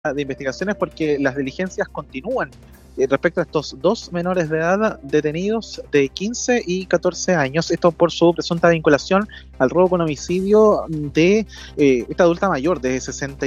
de Investigaciones porque las diligencias continúan respecto a estos dos menores de edad detenidos de 15 y 14 años, esto por su presunta vinculación al robo con homicidio de esta adulta mayor de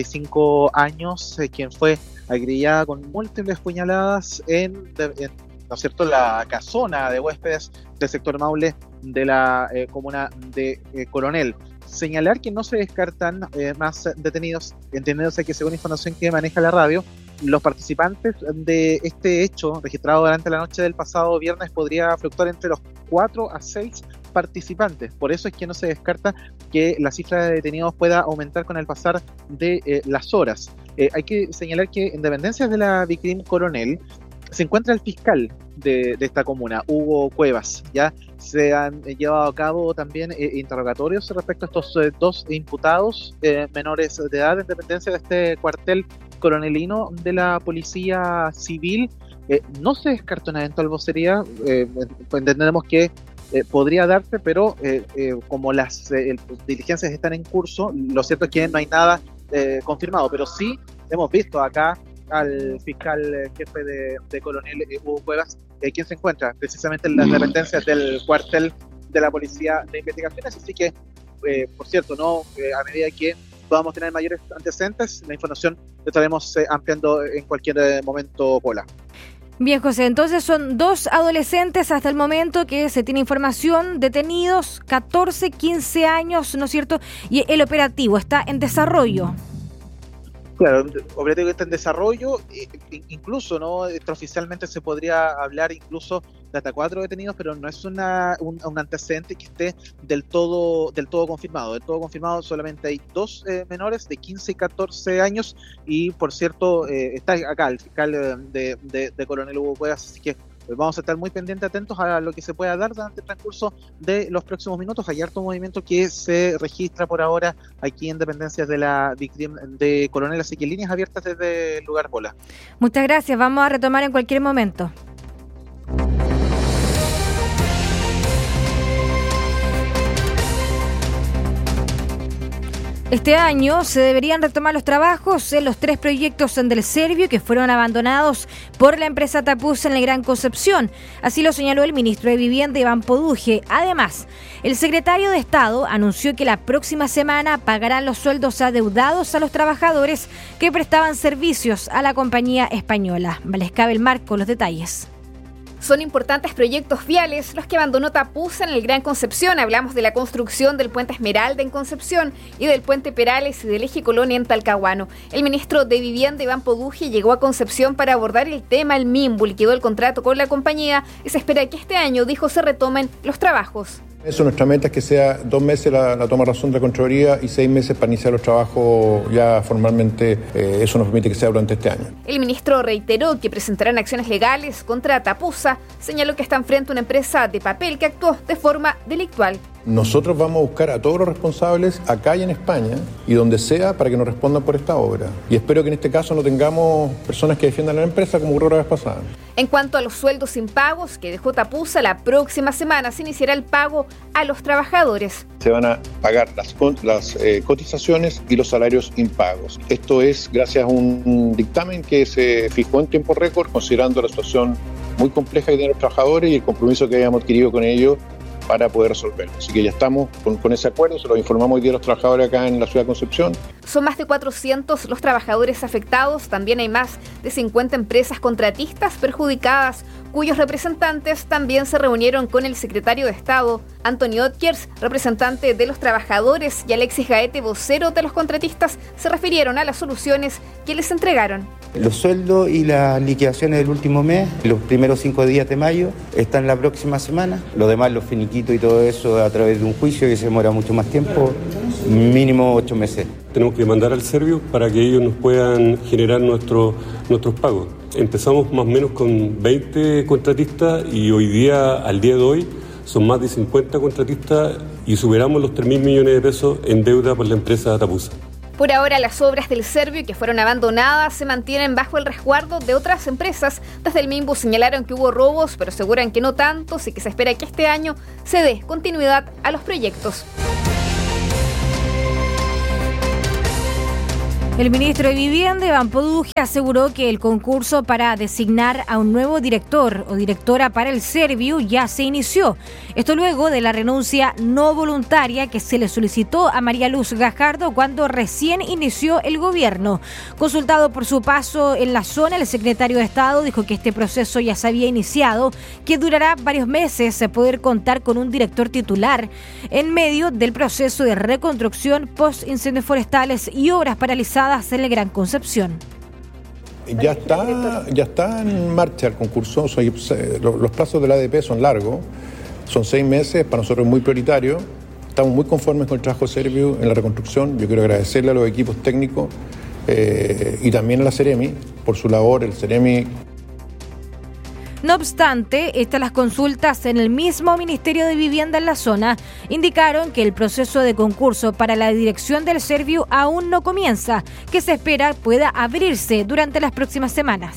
65 años, quien fue agrillada con múltiples puñaladas en ¿no es cierto?, la casona de huéspedes del sector Maule de la comuna de Coronel. Señalar que no se descartan más detenidos, entendiéndose que según información que maneja la radio, los participantes de este hecho registrado durante la noche del pasado viernes podría fluctuar entre los 4 a 6 participantes. Por eso es que no se descarta que la cifra de detenidos pueda aumentar con el pasar de las horas. Hay que señalar que en dependencias de la Vicrim Coronel se encuentra el fiscal de esta comuna, Hugo Cuevas. Ya se han llevado a cabo también interrogatorios respecto a estos dos imputados menores de edad en dependencia de este cuartel coronelino de la Policía Civil. No se descarta una eventual vocería, entendemos que podría darse, pero como las diligencias están en curso, lo cierto es que no hay nada confirmado, pero sí hemos visto acá al fiscal jefe de Coronel, Hugo Cuevas, quien se encuentra precisamente en las dependencias del cuartel de la Policía de Investigaciones, así que, por cierto, a medida que podamos tener mayores antecedentes, la información la estaremos ampliando en cualquier momento, Pola. Bien, José, entonces son 2 adolescentes hasta el momento que se tiene información, detenidos, 14, 15 años, ¿no es cierto? Y el operativo está en desarrollo. Claro, el operativo está en desarrollo, incluso no extraoficialmente se podría hablar incluso de hasta 4 detenidos, pero no es un antecedente que esté del todo confirmado. Del todo confirmado solamente hay 2 menores de 15 y 14 años y, por cierto, está acá el fiscal de Coronel Hugo Cuevas, así que vamos a estar muy pendientes, atentos a lo que se pueda dar durante el transcurso de los próximos minutos. Hay harto movimiento que se registra por ahora aquí en dependencias de la Vicrim de Coronel, así que líneas abiertas desde el lugar, Pola. Muchas gracias, vamos a retomar en cualquier momento. Este año se deberían retomar los trabajos en los 3 proyectos del Servio que fueron abandonados por la empresa Tapusa en la Gran Concepción. Así lo señaló el ministro de Vivienda, Iván Poduje. Además, el secretario de Estado anunció que la próxima semana pagarán los sueldos adeudados a los trabajadores que prestaban servicios a la compañía española. Valescaba el Marco, los detalles. Son importantes proyectos viales los que abandonó Tapusa en el Gran Concepción. Hablamos de la construcción del puente Esmeralda en Concepción y del puente Perales y del eje Colonia en Talcahuano. El ministro de Vivienda, Iván Poduje, llegó a Concepción para abordar el tema. El MIMBU liquidó el contrato con la compañía y se espera que este año, dijo, se retomen los trabajos. Eso, nuestra meta es que sea 2 meses la toma de razón de la Contraloría y 6 meses para iniciar los trabajos ya formalmente. Eso nos permite que sea durante este año. El ministro reiteró que presentarán acciones legales contra Tapusa. Señaló que están frente a una empresa de papel que actuó de forma delictual. Nosotros vamos a buscar a todos los responsables acá y en España y donde sea para que nos respondan por esta obra. Y espero que en este caso no tengamos personas que defiendan a la empresa como ocurrió la vez pasada. En cuanto a los sueldos impagos que dejó Tapusa, la próxima semana se iniciará el pago a los trabajadores. Se van a pagar las cotizaciones y los salarios impagos. Esto es gracias a un dictamen que se fijó en tiempo récord, considerando la situación muy compleja de los trabajadores y el compromiso que habíamos adquirido con ellos para poder resolverlo. Así que ya estamos con ese acuerdo, se lo informamos hoy día a los trabajadores acá en la ciudad de Concepción. Son más de 400 los trabajadores afectados, también hay más de 50 empresas contratistas perjudicadas, cuyos representantes también se reunieron con el secretario de Estado, Antonio Otkers, representante de los trabajadores, y Alexis Gaete, vocero de los contratistas, se refirieron a las soluciones que les entregaron. Los sueldos y las liquidaciones del último mes, los primeros 5 días de mayo, están la próxima semana. Lo demás, los finiquitos y todo eso, a través de un juicio que se demora mucho más tiempo, mínimo 8 meses. Tenemos que mandar al Servio para que ellos nos puedan generar nuestros pagos. Empezamos más o menos con 20 contratistas y al día de hoy, son más de 50 contratistas y superamos los 3.000 millones de pesos en deuda por la empresa Tapusa. Por ahora, las obras del Servio que fueron abandonadas se mantienen bajo el resguardo de otras empresas. Desde el MIMBU señalaron que hubo robos, pero aseguran que no tantos y que se espera que este año se dé continuidad a los proyectos. El ministro de Vivienda, Iván Poduje, aseguró que el concurso para designar a un nuevo director o directora para el Serviu ya se inició. Esto luego de la renuncia no voluntaria que se le solicitó a María Luz Gajardo cuando recién inició el gobierno. Consultado por su paso en la zona, el secretario de Estado dijo que este proceso ya se había iniciado, que durará varios meses poder contar con un director titular en medio del proceso de reconstrucción post incendios forestales y obras paralizadas en la Gran Concepción. Ya está en marcha el concurso. Los plazos del ADP son largos, son 6 meses, para nosotros es muy prioritario. Estamos muy conformes con el trabajo de Serviu en la reconstrucción. Yo quiero agradecerle a los equipos técnicos y también a la Ceremi por su labor. El Ceremi. No obstante, las consultas en el mismo Ministerio de Vivienda en la zona indicaron que el proceso de concurso para la dirección del Serviu aún no comienza, que se espera pueda abrirse durante las próximas semanas.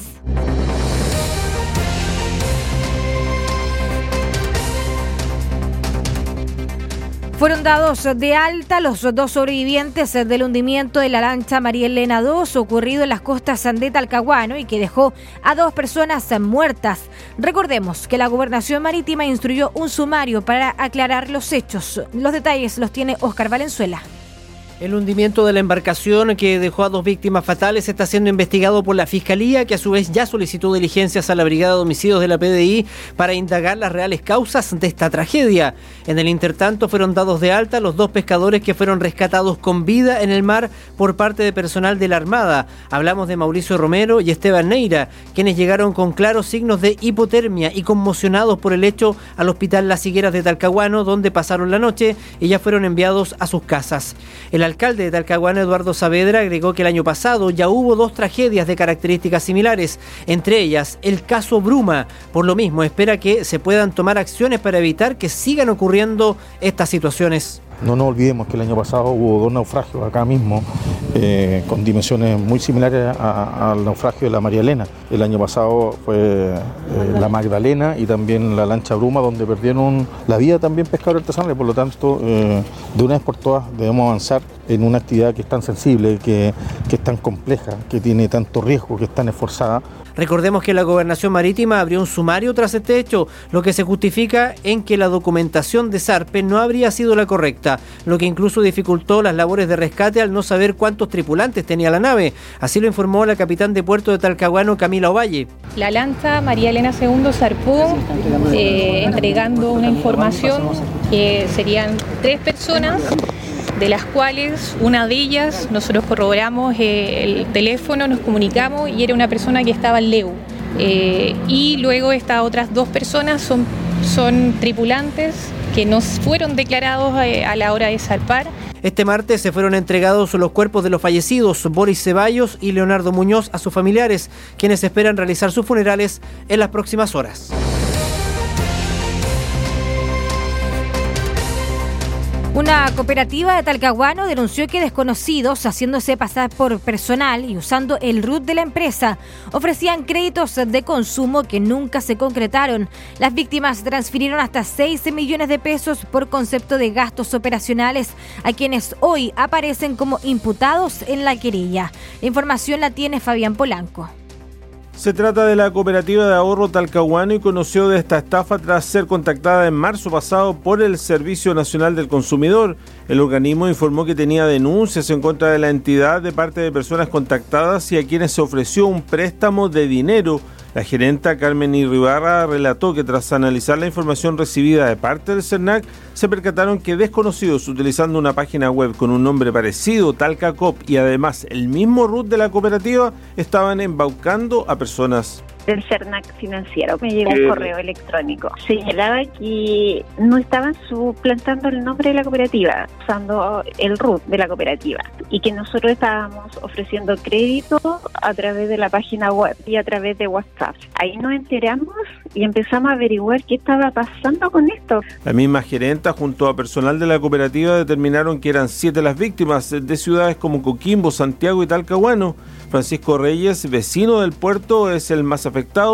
Fueron dados de alta los 2 sobrevivientes del hundimiento de la lancha María Elena II ocurrido en las costas de Talcahuano y que dejó a 2 personas muertas. Recordemos que la Gobernación Marítima instruyó un sumario para aclarar los hechos. Los detalles los tiene Óscar Valenzuela. El hundimiento de la embarcación que dejó a 2 víctimas fatales está siendo investigado por la Fiscalía, que a su vez ya solicitó diligencias a la Brigada de Homicidios de la PDI para indagar las reales causas de esta tragedia. En el intertanto fueron dados de alta los 2 pescadores que fueron rescatados con vida en el mar por parte de personal de la Armada. Hablamos de Mauricio Romero y Esteban Neira, quienes llegaron con claros signos de hipotermia y conmocionados por el hecho al Hospital Las Higueras de Talcahuano, donde pasaron la noche y ya fueron enviados a sus casas. El alcalde de Talcahuano, Eduardo Saavedra, agregó que el año pasado ya hubo 2 tragedias de características similares, entre ellas el caso Bruma. Por lo mismo, espera que se puedan tomar acciones para evitar que sigan ocurriendo estas situaciones. No nos olvidemos que el año pasado hubo 2 naufragios acá mismo, con dimensiones muy similares al naufragio de la María Elena. El año pasado fue la Magdalena y también la lancha Bruma, donde perdieron la vida también pescadores artesanales. Por lo tanto, de una vez por todas debemos avanzar en una actividad que es tan sensible, que es tan compleja, que tiene tanto riesgo, que es tan esforzada. Recordemos que la Gobernación Marítima abrió un sumario tras este hecho, lo que se justifica en que la documentación de Sarpe no habría sido la correcta, lo que incluso dificultó las labores de rescate al no saber cuántos tripulantes tenía la nave. Así lo informó la capitán de puerto de Talcahuano, Camila Ovalle. La lancha María Elena II zarpó entregando una información que serían 3 personas, de las cuales una de ellas nosotros corroboramos el teléfono, nos comunicamos y era una persona que estaba en Leu. Y luego estas otras 2 personas son tripulantes que no fueron declarados a la hora de zarpar. Este martes se fueron entregados los cuerpos de los fallecidos, Boris Ceballos y Leonardo Muñoz, a sus familiares, quienes esperan realizar sus funerales en las próximas horas. Una cooperativa de Talcahuano denunció que desconocidos, haciéndose pasar por personal y usando el RUT de la empresa, ofrecían créditos de consumo que nunca se concretaron. Las víctimas transfirieron hasta 6 millones de pesos por concepto de gastos operacionales a quienes hoy aparecen como imputados en la querella. La información la tiene Fabián Polanco. Se trata de la cooperativa de ahorro Talcahuano y conoció de esta estafa tras ser contactada en marzo pasado por el Servicio Nacional del Consumidor. El organismo informó que tenía denuncias en contra de la entidad de parte de personas contactadas y a quienes se ofreció un préstamo de dinero. La gerenta Carmen Irribarra relató que tras analizar la información recibida de parte del CERNAC, se percataron que desconocidos utilizando una página web con un nombre parecido, Talcacop, y además el mismo RUT de la cooperativa, estaban embaucando a personas. Del CERNAC financiero me llegó un correo electrónico. Señalaba que no estaban suplantando el nombre de la cooperativa, usando el RUT de la cooperativa, y que nosotros estábamos ofreciendo crédito a través de la página web y a través de WhatsApp. Ahí nos enteramos y empezamos a averiguar qué estaba pasando con esto. La misma gerenta junto a personal de la cooperativa determinaron que eran 7 las víctimas de ciudades como Coquimbo, Santiago y Talcahuano. Francisco Reyes, vecino del puerto, es el más afectado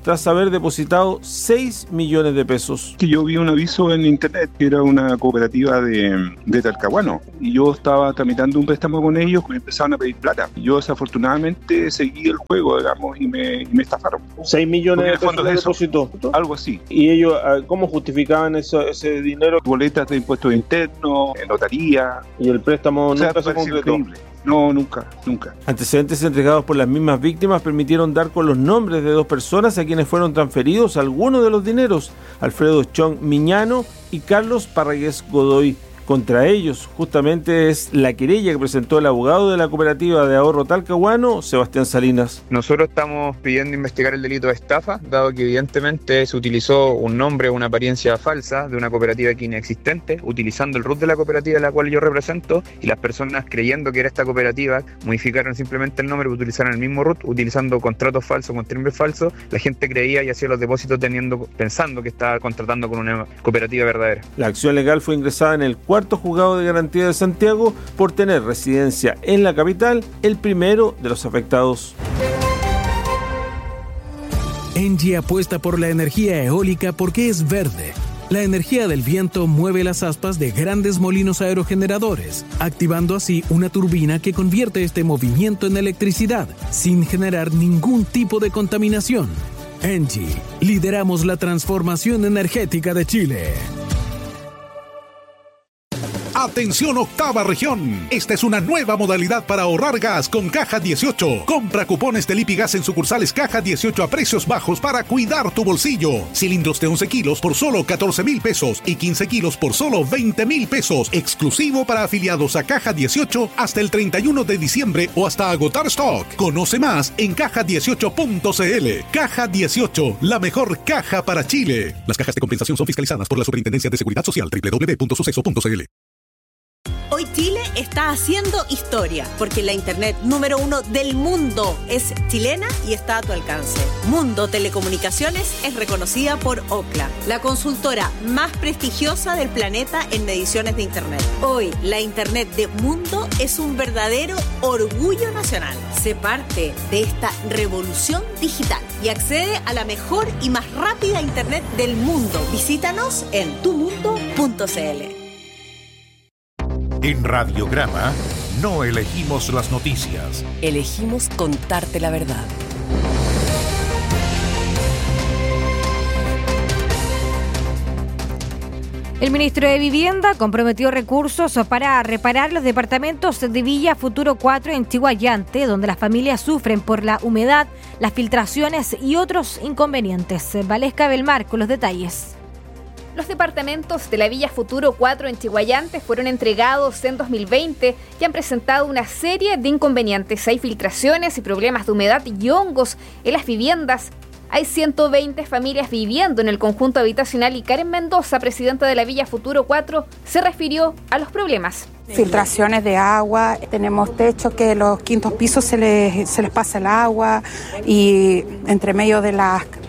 tras haber depositado 6 millones de pesos. Que yo vi un aviso en internet que era una cooperativa de Talcahuano y yo estaba tramitando un préstamo con ellos, me empezaron a pedir plata. Yo desafortunadamente seguí el juego, digamos, y me estafaron. 6 millones de pesos de depósito. Algo así. ¿Y ellos cómo justificaban ese dinero? Boletas de impuestos internos, notaría. ¿Y el préstamo nunca se concretó? Increíble. No, nunca. Antecedentes entregados por las mismas víctimas permitieron dar con los nombres de 2 personas a quienes fueron transferidos algunos de los dineros: Alfredo Chong Miñano y Carlos Parragués Godoy. Contra ellos, justamente, es la querella que presentó el abogado de la Cooperativa de Ahorro Talcahuano, Sebastián Salinas. Nosotros estamos pidiendo investigar el delito de estafa, dado que evidentemente se utilizó un nombre o una apariencia falsa de una cooperativa aquí inexistente, utilizando el RUT de la cooperativa a la cual yo represento, y las personas, creyendo que era esta cooperativa, modificaron simplemente el nombre, utilizaron el mismo RUT, utilizando contratos falsos con timbres falsos. La gente creía y hacía los depósitos pensando que estaba contratando con una cooperativa verdadera. La acción legal fue ingresada en el cuarto juzgado de garantía de Santiago por tener residencia en la capital el primero de los afectados. Engie apuesta por la energía eólica porque es verde. La energía del viento mueve las aspas de grandes molinos aerogeneradores, activando así una turbina que convierte este movimiento en electricidad sin generar ningún tipo de contaminación. Engie, lideramos la transformación energética de Chile. Atención octava región, esta es una nueva modalidad para ahorrar gas con Caja 18. Compra cupones de Lipigas en sucursales Caja 18 a precios bajos para cuidar tu bolsillo. Cilindros de 11 kilos por solo 14,000 pesos y 15 kilos por solo 20,000 pesos. Exclusivo para afiliados a Caja 18 hasta el 31 de diciembre o hasta agotar stock. Conoce más en caja18.cl. Caja 18, la mejor caja para Chile. Las cajas de compensación son fiscalizadas por la Superintendencia de Seguridad Social. www.suceso.cl. Hoy Chile está haciendo historia, porque la internet número 1 del mundo es chilena y está a tu alcance. Mundo Telecomunicaciones es reconocida por Ookla, la consultora más prestigiosa del planeta en mediciones de internet. Hoy, la internet de Mundo es un verdadero orgullo nacional. Sé parte de esta revolución digital y accede a la mejor y más rápida internet del mundo. Visítanos en tumundo.cl. En Radiograma no elegimos las noticias. Elegimos contarte la verdad. El ministro de Vivienda comprometió recursos para reparar los departamentos de Villa Futuro 4 en Chiguayante, donde las familias sufren por la humedad, las filtraciones y otros inconvenientes. Valesca Belmar con los detalles. Los departamentos de la Villa Futuro 4 en Chiguayante fueron entregados en 2020 y han presentado una serie de inconvenientes. Hay filtraciones y problemas de humedad y hongos en las viviendas. Hay 120 familias viviendo en el conjunto habitacional y Karen Mendoza, presidenta de la Villa Futuro 4, se refirió a los problemas. Filtraciones de agua, tenemos techos que los quintos pisos se les pasa el agua y entre medio de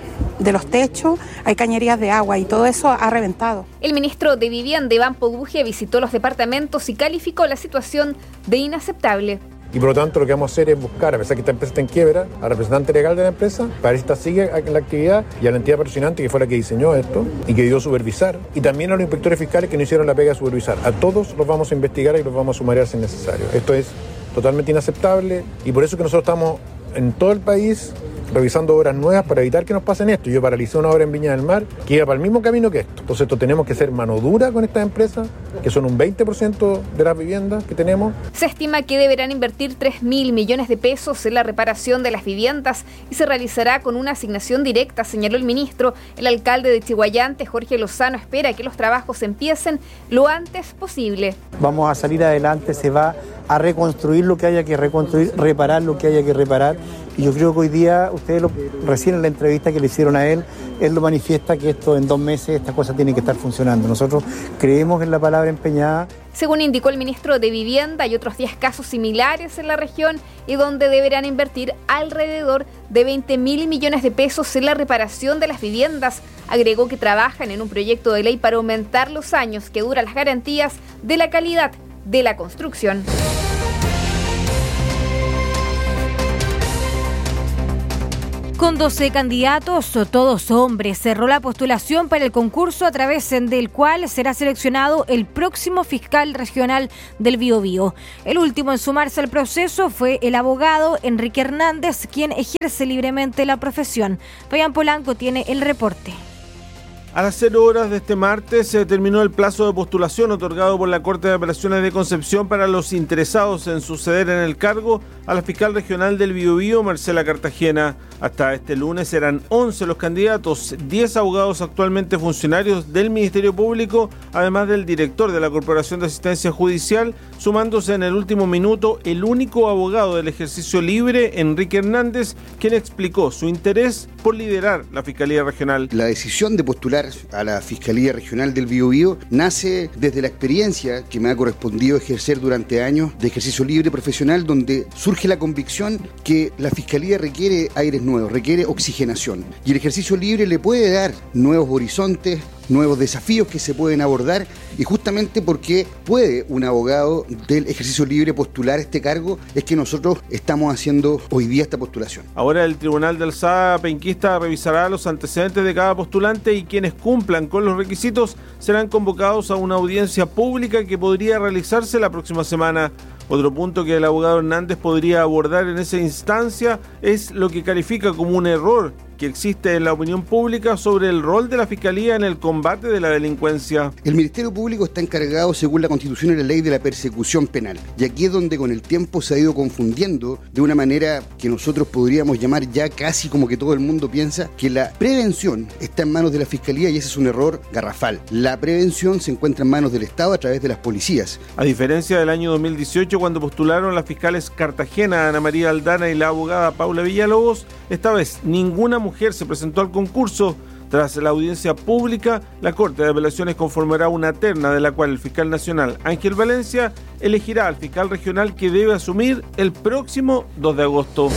los techos hay cañerías de agua y todo eso ha reventado. El ministro de Vivienda, Iván Poduje, visitó los departamentos y calificó la situación de inaceptable. Y por lo tanto lo que vamos a hacer es buscar, a pesar que esta empresa está en quiebra, al representante legal de la empresa, para ver si esta sigue en la actividad, y a la entidad patrocinante que fue la que diseñó esto y que dio a supervisar, y también a los inspectores fiscales que no hicieron la pega de supervisar. A todos los vamos a investigar y los vamos a sumariar si es necesario. Esto es totalmente inaceptable y por eso que nosotros estamos en todo el país revisando obras nuevas para evitar que nos pasen esto. Yo paralicé una obra en Viña del Mar que iba para el mismo camino que esto. Entonces tenemos que ser mano dura con estas empresas, que son un 20% de las viviendas que tenemos. Se estima que deberán invertir 3.000 millones de pesos en la reparación de las viviendas y se realizará con una asignación directa, señaló el ministro. El alcalde de Chiguayante, Jorge Lozano, espera que los trabajos empiecen lo antes posible. Vamos a salir adelante, se va a reconstruir lo que haya que reconstruir, reparar lo que haya que reparar. Y yo creo que hoy día, ustedes recién en la entrevista que le hicieron a él lo manifiesta que esto en 2 meses, esta cosa tiene que estar funcionando. Nosotros creemos en la palabra empeñada. Según indicó el ministro de Vivienda, hay otros 10 casos similares en la región y donde deberán invertir alrededor de 20.000 millones de pesos en la reparación de las viviendas. Agregó que trabajan en un proyecto de ley para aumentar los años que duran las garantías de la calidad de la construcción. Con 12 candidatos, todos hombres, cerró la postulación para el concurso a través del cual será seleccionado el próximo fiscal regional del Biobío. El último en sumarse al proceso fue el abogado Enrique Hernández, quien ejerce libremente la profesión. Fabián Polanco tiene el reporte. A las 0 horas de este martes se terminó el plazo de postulación otorgado por la Corte de Apelaciones de Concepción para los interesados en suceder en el cargo a la fiscal regional del Biobío, Marcela Cartagena. Hasta este lunes eran 11 los candidatos, 10 abogados actualmente funcionarios del Ministerio Público, además del director de la Corporación de Asistencia Judicial, sumándose en el último minuto el único abogado del ejercicio libre, Enrique Hernández, quien explicó su interés por liderar la Fiscalía Regional. La decisión de postular a la Fiscalía Regional del Biobío nace desde la experiencia que me ha correspondido ejercer durante años de ejercicio libre profesional, donde surge la convicción que la Fiscalía requiere aires nuevos, requiere oxigenación, y el ejercicio libre le puede dar nuevos horizontes, nuevos desafíos que se pueden abordar, y justamente porque puede un abogado del ejercicio libre postular este cargo es que nosotros estamos haciendo hoy día esta postulación. Ahora el Tribunal de Alzada Penquista revisará los antecedentes de cada postulante y quienes cumplan con los requisitos serán convocados a una audiencia pública que podría realizarse la próxima semana. Otro punto que el abogado Hernández podría abordar en esa instancia es lo que califica como un error que existe en la opinión pública sobre el rol de la Fiscalía en el combate de la delincuencia. El Ministerio Público está encargado, según la Constitución y la ley, de la persecución penal. Y aquí es donde con el tiempo se ha ido confundiendo de una manera que nosotros podríamos llamar ya casi como que todo el mundo piensa que la prevención está en manos de la Fiscalía, y ese es un error garrafal. La prevención se encuentra en manos del Estado a través de las policías. A diferencia del año 2018, cuando postularon las fiscales Cartagena, Ana María Aldana y la abogada Paula Villalobos, esta vez ninguna mujer se presentó al concurso. Tras la audiencia pública, la Corte de Apelaciones conformará una terna de la cual el fiscal nacional Ángel Valencia elegirá al fiscal regional que debe asumir el próximo 2 de agosto.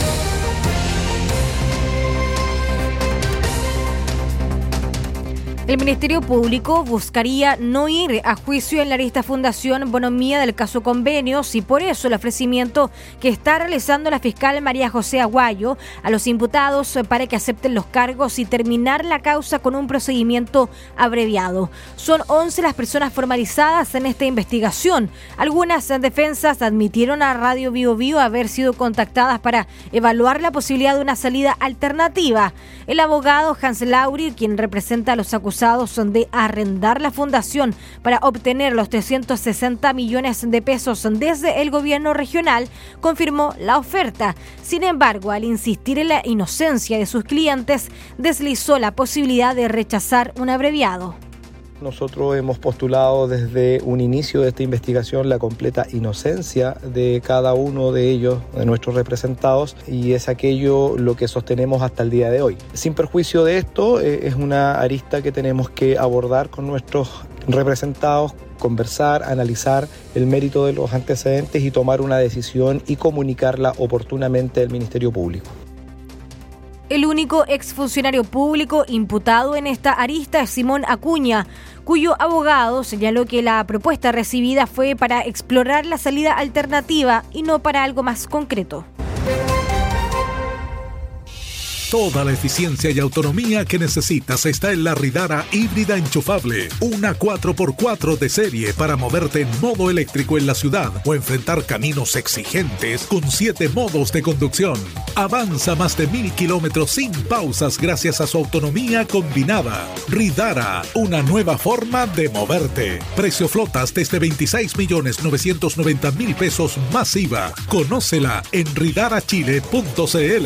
El Ministerio Público buscaría no ir a juicio en la arista Fundación Bonomía del caso Convenios, y por eso el ofrecimiento que está realizando la fiscal María José Aguayo a los imputados para que acepten los cargos y terminar la causa con un procedimiento abreviado. Son 11 las personas formalizadas en esta investigación. Algunas defensas admitieron a Radio Biobío haber sido contactadas para evaluar la posibilidad de una salida alternativa. El abogado Hans Lauri, quien representa a los acusados de arrendar la fundación para obtener los 360 millones de pesos desde el gobierno regional, confirmó la oferta. Sin embargo, al insistir en la inocencia de sus clientes, deslizó la posibilidad de rechazar un abreviado. Nosotros hemos postulado desde un inicio de esta investigación la completa inocencia de cada uno de ellos, de nuestros representados, y es aquello lo que sostenemos hasta el día de hoy. Sin perjuicio de esto, es una arista que tenemos que abordar con nuestros representados, conversar, analizar el mérito de los antecedentes y tomar una decisión y comunicarla oportunamente al Ministerio Público. El único exfuncionario público imputado en esta arista es Simón Acuña, cuyo abogado señaló que la propuesta recibida fue para explorar la salida alternativa y no para algo más concreto. Toda la eficiencia y autonomía que necesitas está en la Ridara híbrida enchufable. Una 4x4 de serie para moverte en modo eléctrico en la ciudad o enfrentar caminos exigentes con 7 modos de conducción. Avanza más de 1000 kilómetros sin pausas gracias a su autonomía combinada. Ridara, una nueva forma de moverte. Precio flotas desde 26.990.000 pesos más IVA. Conócela en ridarachile.cl.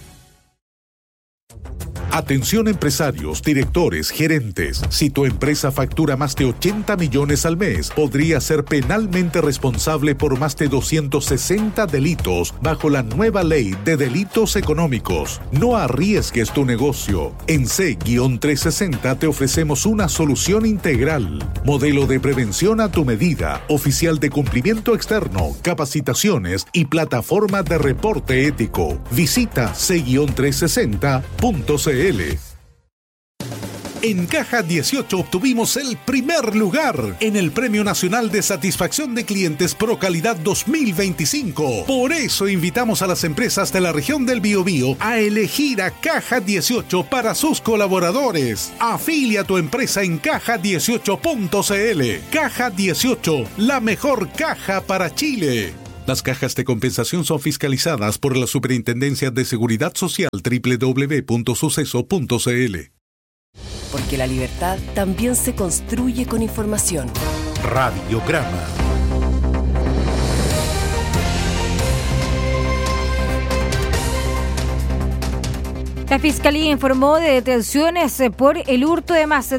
Atención empresarios, directores, gerentes. Si tu empresa factura más de 80 millones al mes, podría ser penalmente responsable por más de 260 delitos bajo la nueva ley de delitos económicos. No arriesgues tu negocio. En C-360 te ofrecemos una solución integral. Modelo de prevención a tu medida, oficial de cumplimiento externo, capacitaciones y plataforma de reporte ético. Visita C-360.cl. En Caja 18 obtuvimos el primer lugar en el Premio Nacional de Satisfacción de Clientes Pro Calidad 2025. Por eso invitamos a las empresas de la región del Biobío a elegir a Caja 18 para sus colaboradores. Afilia a tu empresa en caja18.cl. Caja 18, la mejor caja para Chile. Las cajas de compensación son fiscalizadas por la Superintendencia de Seguridad Social www.suceso.cl. Porque la libertad también se construye con información. Radiograma. La Fiscalía informó de detenciones por el hurto de más de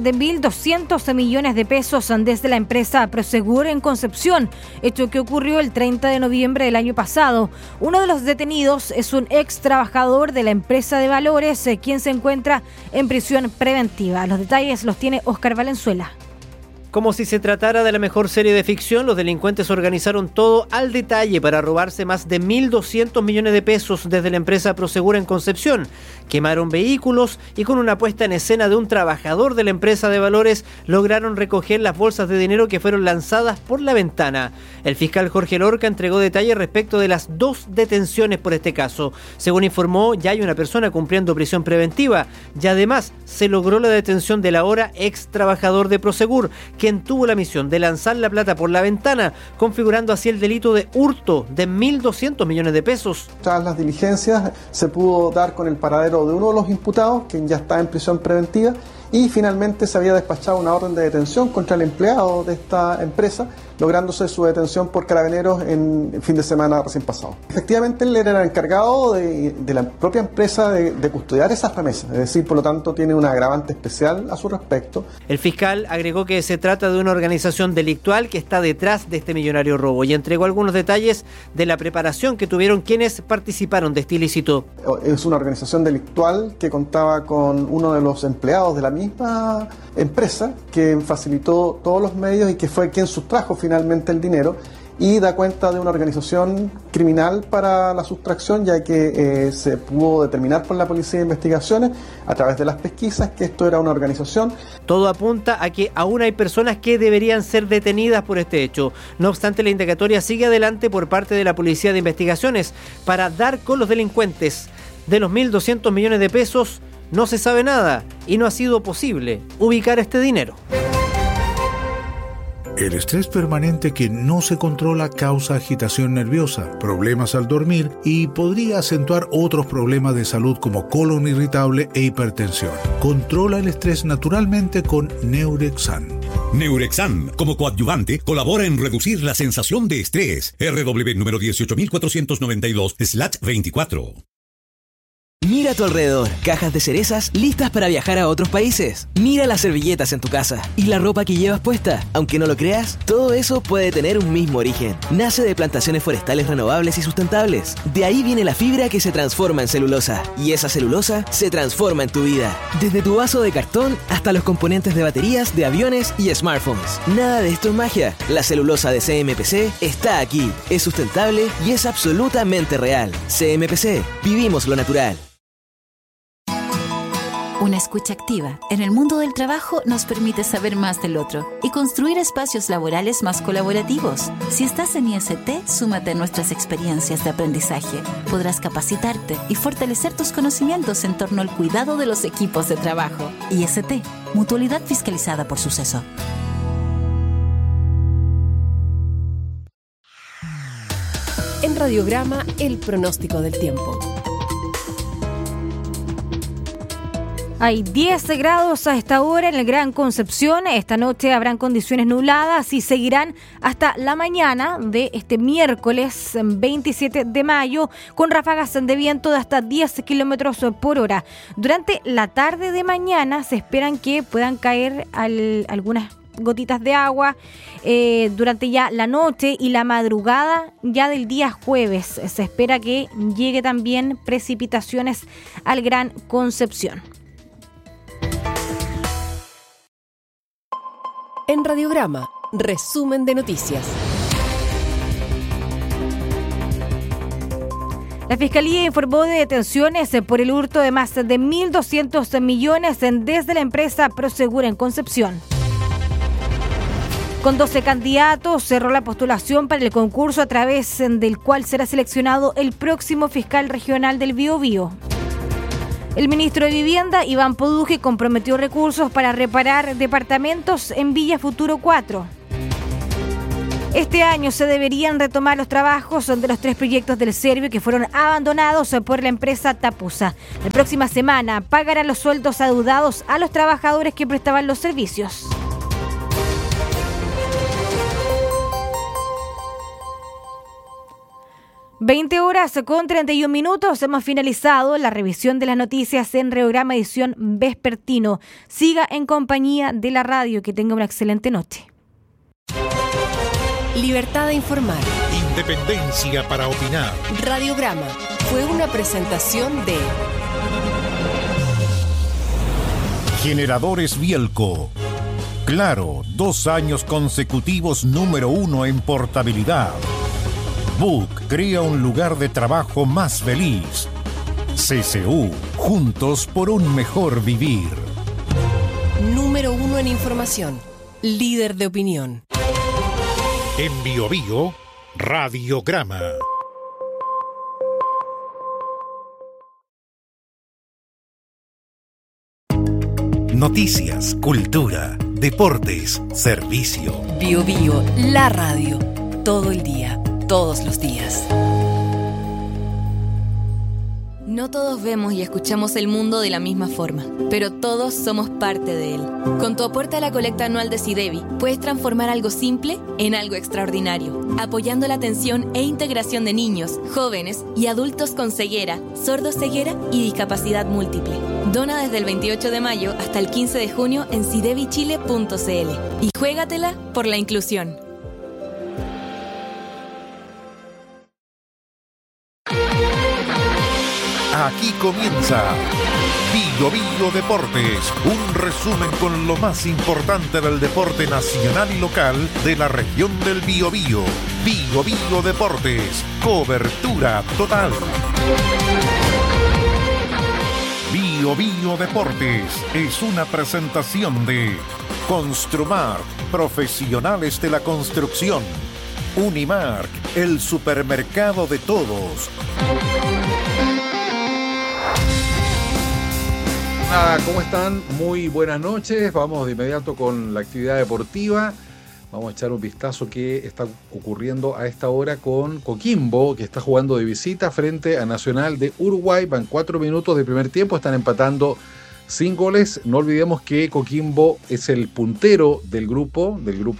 1.200 millones de pesos desde la empresa Prosegur en Concepción, hecho que ocurrió el 30 de noviembre del año pasado. Uno de los detenidos es un ex trabajador de la empresa de valores, quien se encuentra en prisión preventiva. Los detalles los tiene Óscar Valenzuela. Como si se tratara de la mejor serie de ficción, los delincuentes organizaron todo al detalle para robarse más de 1.200 millones de pesos desde la empresa Prosegur en Concepción. Quemaron vehículos y con una puesta en escena de un trabajador de la empresa de valores lograron recoger las bolsas de dinero que fueron lanzadas por la ventana. El fiscal Jorge Lorca entregó detalles respecto de las 2 detenciones por este caso. Según informó, ya hay una persona cumpliendo prisión preventiva y además se logró la detención del ahora ex trabajador de Prosegur, quien tuvo la misión de lanzar la plata por la ventana, configurando así el delito de hurto de 1.200 millones de pesos. Tras las diligencias se pudo dar con el paradero de uno de los imputados, quien ya está en prisión preventiva, y finalmente se había despachado una orden de detención contra el empleado de esta empresa, lográndose su detención por Carabineros en el fin de semana recién pasado. Efectivamente, él era encargado de la propia empresa de custodiar esas remesas, es decir, por lo tanto tiene un agravante especial a su respecto. El fiscal agregó que se trata de una organización delictual que está detrás de este millonario robo y entregó algunos detalles de la preparación que tuvieron quienes participaron de este ilícito. Es una organización delictual que contaba con uno de los empleados de la misma empresa que facilitó todos los medios y que fue quien sustrajo finalmente el dinero, y da cuenta de una organización criminal para la sustracción, ya que se pudo determinar por la Policía de Investigaciones a través de las pesquisas que esto era una organización. Todo apunta a que aún hay personas que deberían ser detenidas por este hecho. No obstante, la indagatoria sigue adelante por parte de la Policía de Investigaciones para dar con los delincuentes. De los 1.200 millones de pesos no se sabe nada y no ha sido posible ubicar este dinero. El estrés permanente que no se controla causa agitación nerviosa, problemas al dormir y podría acentuar otros problemas de salud como colon irritable e hipertensión. Controla el estrés naturalmente con Neurexan. Neurexan, como coadyuvante, colabora en reducir la sensación de estrés. RW número 18492/24. Mira a tu alrededor, cajas de cerezas listas para viajar a otros países. Mira las servilletas en tu casa y la ropa que llevas puesta. Aunque no lo creas, todo eso puede tener un mismo origen. Nace de plantaciones forestales renovables y sustentables. De ahí viene la fibra que se transforma en celulosa. Y esa celulosa se transforma en tu vida. Desde tu vaso de cartón hasta los componentes de baterías, de aviones y smartphones. Nada de esto es magia. La celulosa de CMPC está aquí. Es sustentable y es absolutamente real. CMPC, vivimos lo natural. Una escucha activa en el mundo del trabajo nos permite saber más del otro y construir espacios laborales más colaborativos. Si estás en IST, súmate a nuestras experiencias de aprendizaje. Podrás capacitarte y fortalecer tus conocimientos en torno al cuidado de los equipos de trabajo. IST, Mutualidad fiscalizada por Suceso. En Radiograma, el pronóstico del tiempo. Hay 10 grados a esta hora en el Gran Concepción. Esta noche habrán condiciones nubladas y seguirán hasta la mañana de este miércoles 27 de mayo con ráfagas de viento de hasta 10 kilómetros por hora. Durante la tarde de mañana se esperan que puedan caer algunas gotitas de agua durante ya la noche y la madrugada ya del día jueves. Se espera que llegue también precipitaciones al Gran Concepción. En Radiograma, resumen de noticias. La Fiscalía informó de detenciones por el hurto de más de 1.200 millones desde la empresa Prosegur en Concepción. Con 12 candidatos cerró la postulación para el concurso a través del cual será seleccionado el próximo fiscal regional del Biobío. El ministro de Vivienda, Iván Poduje, comprometió recursos para reparar departamentos en Villa Futuro 4. Este año se deberían retomar los trabajos de los 3 proyectos del Servio que fueron abandonados por la empresa Tapusa. La próxima semana pagarán los sueldos adeudados a los trabajadores que prestaban los servicios. (20:31). Hemos finalizado la revisión de las noticias en Radiograma edición vespertino. Siga en compañía de la radio. Que tenga una excelente noche. Libertad de informar. Independencia para opinar. Radiograma fue una presentación de Generadores Bielco. Claro, 2 años consecutivos número 1 en portabilidad. Book crea un lugar de trabajo más feliz. CCU, juntos por un mejor vivir. Número 1 en información. Líder de opinión. En Biobío, Radiograma. Noticias, cultura, deportes, servicio. Biobío, la radio. Todo el día, todos los días. No todos vemos y escuchamos el mundo de la misma forma, pero todos somos parte de él. Con tu aporte a la colecta anual de SIDEBI, puedes transformar algo simple en algo extraordinario, apoyando la atención e integración de niños, jóvenes y adultos con ceguera, sordoceguera y discapacidad múltiple. Dona desde el 28 de mayo hasta el 15 de junio en sidebichile.cl y juégatela por la inclusión. Aquí comienza Biobío Deportes, un resumen con lo más importante del deporte nacional y local de la región del Biobío. Biobío Deportes, cobertura total. Biobío Deportes es una presentación de Construmark, profesionales de la construcción. Unimark, el supermercado de todos. ¿Cómo están? Muy buenas noches. Vamos de inmediato con la actividad deportiva. Vamos a echar un vistazo que está ocurriendo a esta hora con Coquimbo, que está jugando de visita frente a Nacional de Uruguay. Van 4 minutos de primer tiempo, están empatando sin goles. No olvidemos que Coquimbo es el puntero del grupo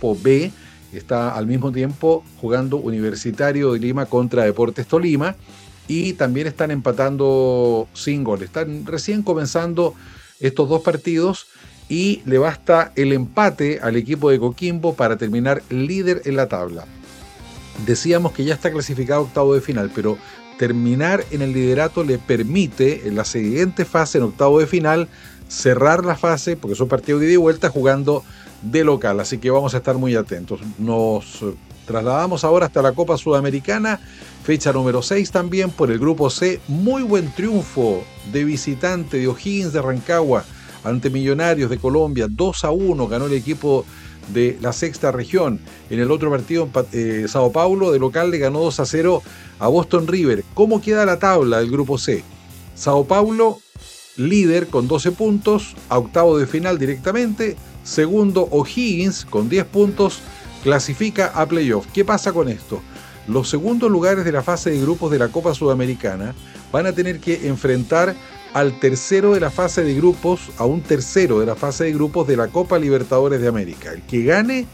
B. Está al mismo tiempo jugando Universitario de Lima contra Deportes Tolima. Y también están empatando sin goles. Están recién comenzando estos 2 partidos y le basta el empate al equipo de Coquimbo para terminar líder en la tabla. Decíamos que ya está clasificado a octavo de final, pero terminar en el liderato le permite en la siguiente fase, en octavo de final, cerrar la fase, porque son partidos de ida y vuelta, jugando de local. Así que vamos a estar muy atentos. Nos trasladamos ahora hasta la Copa Sudamericana, fecha número 6 también por el grupo C. Muy buen triunfo de visitante de O'Higgins de Rancagua ante Millonarios de Colombia. 2-1 ganó el equipo de la sexta región. En el otro partido, Sao Paulo de local le ganó 2-0 a Boston River. ¿Cómo queda la tabla del grupo C? Sao Paulo líder con 12 puntos, a octavo de final directamente. Segundo, O'Higgins con 10 puntos, clasifica a playoff. ¿Qué pasa con esto? Los segundos lugares de la fase de grupos de la Copa Sudamericana van a tener que enfrentar al tercero de la fase de grupos, a un tercero de la fase de grupos de la Copa Libertadores de América. El que gane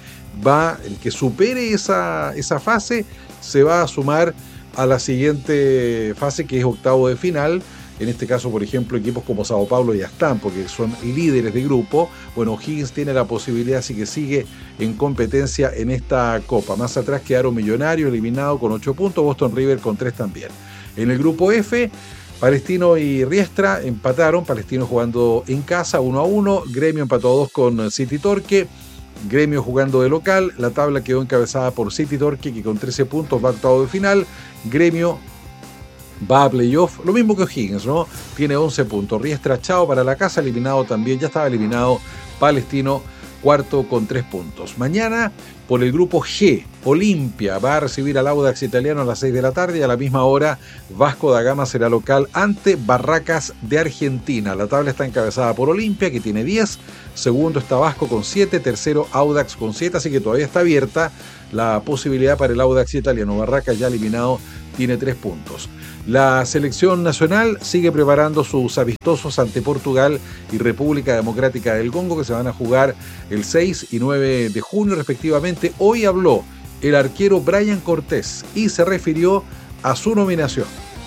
el que supere esa fase, se va a sumar a la siguiente fase, que es octavo de final. En este caso, por ejemplo, equipos como Sao Paulo ya están, porque son líderes de grupo. Bueno, O'Higgins tiene la posibilidad, así que sigue en competencia en esta Copa. Más atrás quedaron Millonarios, eliminado con 8 puntos, Boston River con 3 también. En el grupo F, Palestino y Riestra empataron, Palestino jugando en casa 1-1, Gremio empató a 2 con City Torque, Gremio jugando de local. La tabla quedó encabezada por City Torque, que con 13 puntos va a octavo de final. Gremio va a playoff, lo mismo que O'Higgins, ¿no? Tiene 11 puntos. Riestra, chao para la casa, eliminado también, ya estaba eliminado Palestino, cuarto con 3 puntos. Mañana, por el grupo G, Olimpia va a recibir al Audax Italiano a las 6 de la tarde y a la misma hora Vasco da Gama será local ante Barracas de Argentina. La tabla está encabezada por Olimpia, que tiene 10, segundo está Vasco con 7, tercero Audax con 7, así que todavía está abierta la posibilidad para el Audax Italiano. Barracas ya eliminado tiene 3 puntos. La selección nacional sigue preparando sus amistosos ante Portugal y República Democrática del Congo, que se van a jugar el 6 y 9 de junio respectivamente. Hoy habló el arquero Brian Cortés y se refirió a su nominación.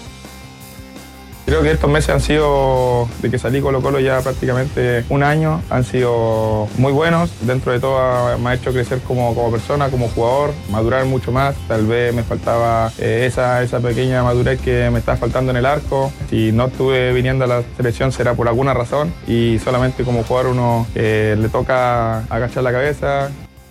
Creo que estos meses han sido, de que salí Colo-Colo ya prácticamente un año, han sido muy buenos. Dentro de todo me ha hecho crecer como persona, como jugador, madurar mucho más. Tal vez me faltaba esa pequeña madurez que me está faltando en el arco. Si no estuve viniendo a la selección será por alguna razón y solamente como jugador uno le toca agachar la cabeza.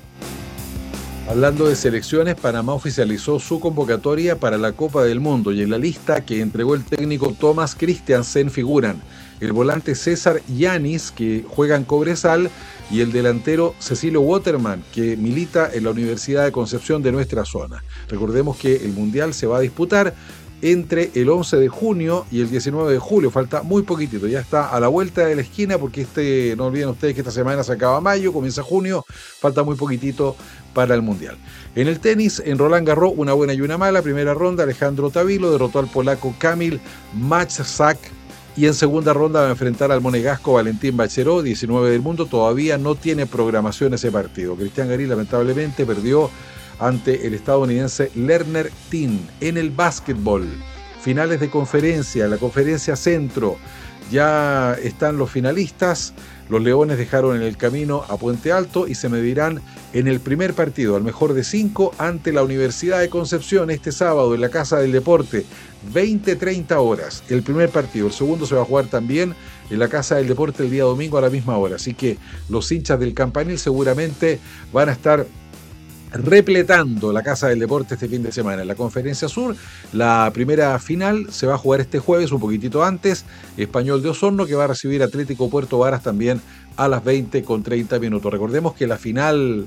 Hablando de selecciones, Panamá oficializó su convocatoria para la Copa del Mundo y en la lista que entregó el técnico Thomas Christiansen figuran el volante César Yanis, que juega en Cobresal, y el delantero Cecilio Waterman, que milita en la Universidad de Concepción de nuestra zona. Recordemos que el Mundial se va a disputar entre el 11 de junio y el 19 de julio, falta muy poquitito, ya está a la vuelta de la esquina porque no olviden ustedes que esta semana se acaba mayo, comienza junio, falta muy poquitito para el Mundial. En el tenis, en Roland Garros, una buena y una mala, primera ronda Alejandro Tavilo derrotó al polaco Kamil Majczak y en segunda ronda va a enfrentar al monegasco Valentín Bacheró, 19 del mundo, todavía no tiene programación ese partido. Cristian Garí lamentablemente perdió ante el estadounidense Lerner Tin. En el básquetbol, finales de conferencia, la conferencia centro, ya están los finalistas. Los Leones dejaron en el camino a Puente Alto y se medirán en el primer partido, al mejor de 5, ante la Universidad de Concepción este sábado en la Casa del Deporte, 20-30 horas. El primer partido, el segundo se va a jugar también en la Casa del Deporte el día domingo a la misma hora. Así que los hinchas del Campanil seguramente van a estar repletando la Casa del Deporte este fin de semana. En la Conferencia Sur, la primera final se va a jugar este jueves, un poquitito antes. Español de Osorno, que va a recibir Atlético Puerto Varas también a las 20:30. Recordemos que la final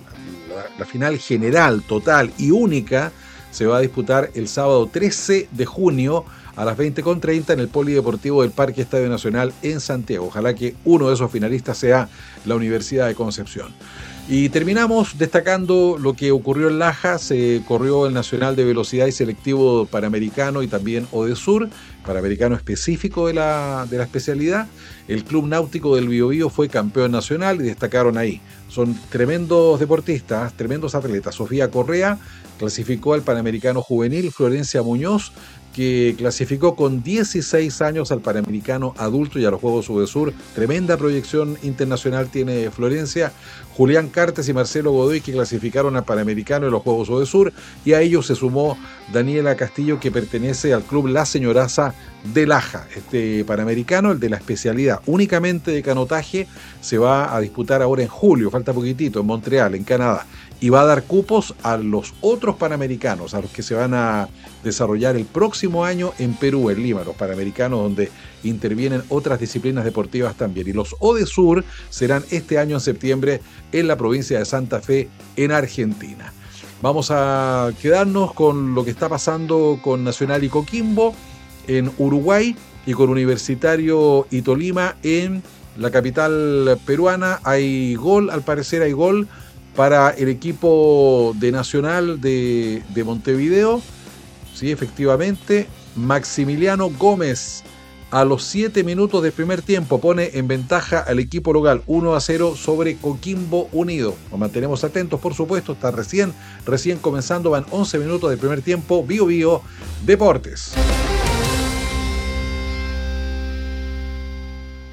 general, total y única se va a disputar el sábado 13 de junio a las 20:30 en el Polideportivo del Parque Estadio Nacional en Santiago. Ojalá que uno de esos finalistas sea la Universidad de Concepción. Y terminamos destacando lo que ocurrió en Laja. Se corrió el Nacional de Velocidad y Selectivo Panamericano y también ODESUR, Panamericano específico de la especialidad. El Club Náutico del Biobío fue campeón nacional y destacaron ahí. Son tremendos deportistas, tremendos atletas. Sofía Correa clasificó al Panamericano Juvenil, Florencia Muñoz, que clasificó con 16 años al Panamericano Adulto y a los Juegos UDESUR. Tremenda proyección internacional tiene Florencia. Julián Cartes y Marcelo Godoy, que clasificaron al Panamericano en los Juegos UDESUR, y a ellos se sumó Daniela Castillo, que pertenece al Club La Señoraza de Laja. Este Panamericano, el de la especialidad únicamente de canotaje, se va a disputar ahora en julio, falta poquitito, en Montreal, en Canadá, y va a dar cupos a los otros Panamericanos, a los que se van a desarrollar el próximo año en Perú, en Lima, los Panamericanos donde intervienen otras disciplinas deportivas también. Y los ODESUR serán este año en septiembre en la provincia de Santa Fe, en Argentina. Vamos a quedarnos con lo que está pasando con Nacional y Coquimbo en Uruguay y con Universitario y Tolima en la capital peruana. Hay gol, al parecer hay gol para el equipo de Nacional de Montevideo. Sí, efectivamente, Maximiliano Gómez a los 7 minutos del primer tiempo pone en ventaja al equipo local 1-0 sobre Coquimbo Unido. Nos mantenemos atentos, por supuesto, está recién comenzando, van 11 minutos del primer tiempo. Bio Bio Deportes.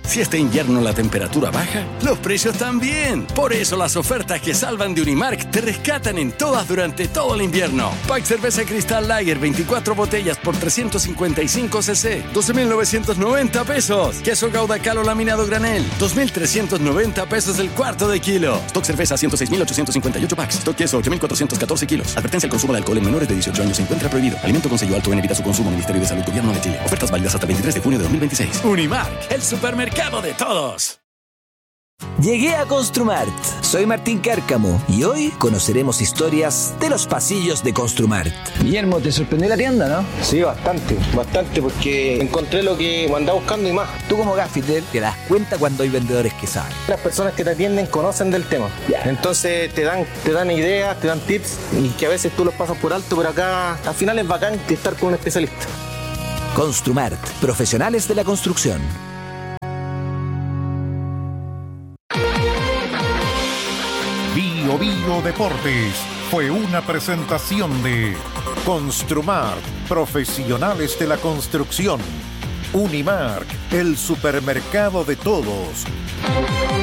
Si este invierno la temperatura baja, los precios también. Por eso las ofertas que salvan de Unimark te rescatan en todas durante todo el invierno. Pack cerveza Cristal Lager 24 botellas por 355 cc, 12.990 pesos. Queso Gouda Calo laminado granel, 2.390 pesos el cuarto de kilo. Stock cerveza 106.858 packs. Stock queso 8.414 kilos. Advertencia: el consumo de alcohol en menores de 18 años se encuentra prohibido. Alimento con sello alto en, evita su consumo. Ministerio de Salud, Gobierno de Chile. Ofertas válidas hasta el 23 de junio de 2026. Unimark, el supermercado de todos. Llegué a Construmart. Soy Martín Cárcamo y hoy conoceremos historias de los pasillos de Construmart. Guillermo, ¿te sorprendió la tienda, no? Sí, bastante, porque encontré lo que andaba buscando y más. Tú como gaffiter te das cuenta cuando hay vendedores que saben. Las personas que te atienden conocen del tema. Entonces te dan ideas, te dan tips y que a veces tú los pasas por alto, pero acá al final es bacán estar con un especialista. Construmart, profesionales de la construcción. Bio Deportes fue una presentación de Construmart, profesionales de la construcción. Unimark, el supermercado de todos.